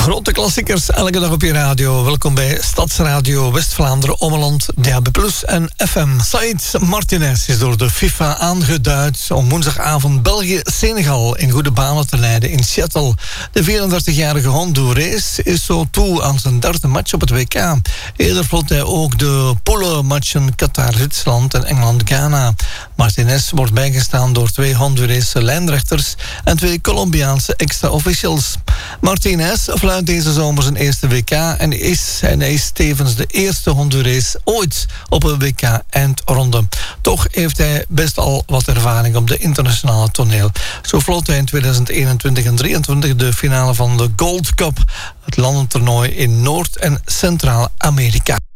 Grote klassiekers, elke dag op je radio. Welkom bij Stadsradio West-Vlaanderen, Ommeland, DAB+, en FM. Saïd Martinez is door de FIFA aangeduid om woensdagavond België-Senegal in goede banen te leiden in Seattle. De 34-jarige Honduras is zo toe aan zijn derde match op het WK. Eerder vloot hij ook de poolmatchen Qatar-Zwitserland en Engeland-Ghana. Martinez wordt bijgestaan door 2 Hondurese lijnrechters en 2 Colombiaanse extra-officials. Martinez fluit deze zomer zijn eerste WK en hij is tevens de eerste Hondurees ooit op een WK-eindronde. Toch heeft hij best al wat ervaring op de internationale toneel. Zo vloot hij in 2021 en 2023 de finale van de Gold Cup, het landentoernooi in Noord- en Centraal-Amerika.